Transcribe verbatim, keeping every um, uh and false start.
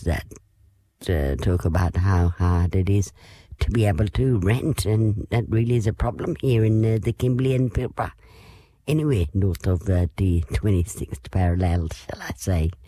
that uh, talk about how hard it is to be able to rent, and that really is a problem here in uh, the Kimberley and Pilbara. Anyway, north of uh, the twenty-sixth parallel, shall I say.